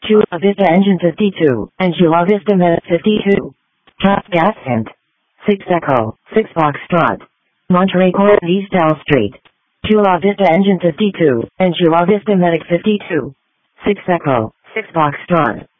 Chula Vista Engine 52, and Chula Vista Medic 52. Cap Gas Hint. 6 Echo, 6 Foxtrot. Monterey Court East L Street. Chula Vista Engine 52, and Chula Vista Medic 52. 6 Echo, 6 Foxtrot.